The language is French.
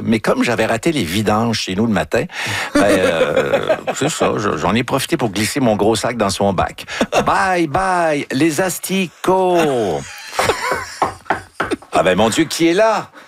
mais comme j'avais raté les vidanges chez nous le matin, c'est ça, j'en ai profité pour glisser mon gros sac dans son bac. Bye, bye, les asticots! Ah ben mon Dieu, qui est là?